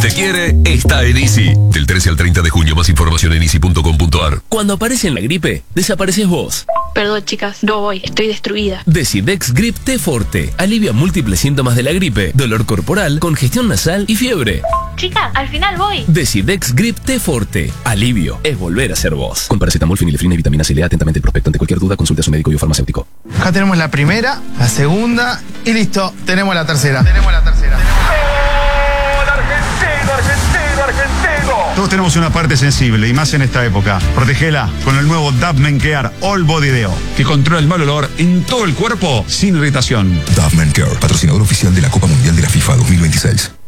te quiere, está en Easy. Del 13 al 30 de junio, más información en easy.com.ar. Cuando aparece en la gripe, desapareces vos. Perdón, chicas, no voy, estoy destruida. Decidex Grip T Forte alivia múltiples síntomas de la gripe, dolor corporal, congestión nasal y fiebre. Chica, al final voy. Decidex Grip T Forte. Alivio es volver a ser vos. Con paracetamol, fenilefrina y vitamina C. Lea atentamente el prospecto. Ante cualquier duda, consulte a su médico y o farmacéutico. Acá tenemos la primera, la segunda y listo, tenemos la tercera. Argentino. Todos tenemos una parte sensible y más en esta época. Protegela con el nuevo Dove Men Care All Body Deo, que controla el mal olor en todo el cuerpo sin irritación. Dove Men Care, patrocinador oficial de la Copa Mundial de la FIFA 2026.